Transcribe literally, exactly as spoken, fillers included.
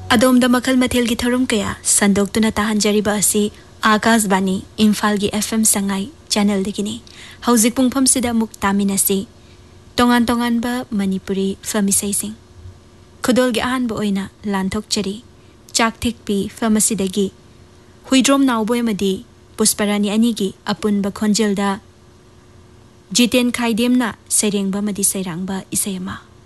अदोमदा मखल मथेल की थरुम कया संदोक्तुना ताहंजरिबा असि आकाशवाणी इम्फाल की एफएम संगाई चैनल दगिनी हौजिक पुंगफम सिदा मुक तामिनसी तोंगान तोंगान बा मणिपुरी फिल्म इसैसिंग खुदोल की अहानबा ओइना लानथोकचरी चाकथिकपी फिल्म असिदगी हुइद्रोम नावबोय मदी पुष्परानी अनिगी अपुनबा खोंजेलदा जितेन खाइदेमना सैरेंबा मदी सैरांबा इसैमा